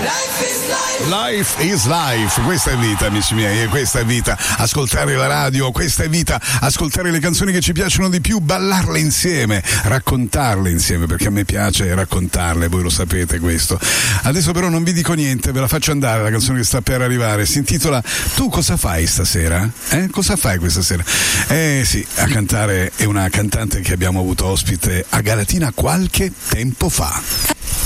Life is life, questa è vita, amici miei, e questa è vita. Ascoltare la radio, questa è vita. Ascoltare le canzoni che ci piacciono di più, ballarle insieme, raccontarle insieme, perché a me piace raccontarle, voi lo sapete questo. Adesso però non vi dico niente, ve la faccio andare, la canzone che sta per arrivare si intitola Tu cosa fai stasera? Cosa fai questa sera? Sì, a cantare è una cantante che abbiamo avuto ospite a Galatina qualche tempo fa.